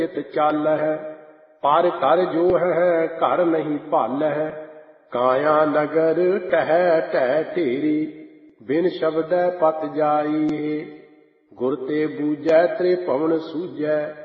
चित चालह, पर कर जो है घर नहीं भालह। काया नगर टह टह तेरी, बिन शब्दै पत जाई। गुर ते बूझै त्रिभुवन सूझै,